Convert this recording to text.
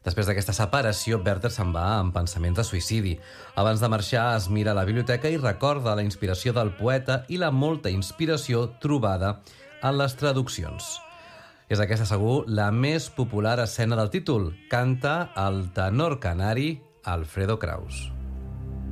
Després d'aquesta separació, Werther se'n va amb pensaments de suïcidi. Abans de marxar, es mira a la biblioteca i recorda la inspiració del poeta i la molta inspiració trobada en les traduccions. És aquesta, segur, la més popular escena del títol. Canta el tenor canari Alfredo Kraus.